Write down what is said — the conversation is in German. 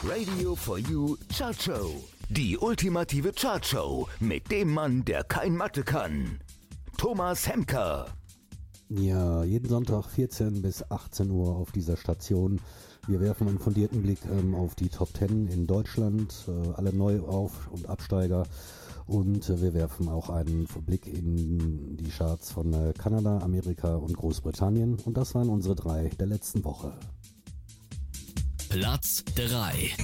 Radio for You Chart Show. Die ultimative Chartshow mit dem Mann, der kein Mathe kann. Thomas Hemker. Ja, jeden Sonntag 14 bis 18 Uhr auf dieser Station. Wir werfen einen fundierten Blick auf die Top 10 in Deutschland, alle Neuauf- und Absteiger. Und wir werfen auch einen Blick in die Charts von Kanada, Amerika und Großbritannien. Und das waren unsere 3 der letzten Woche. Platz 3.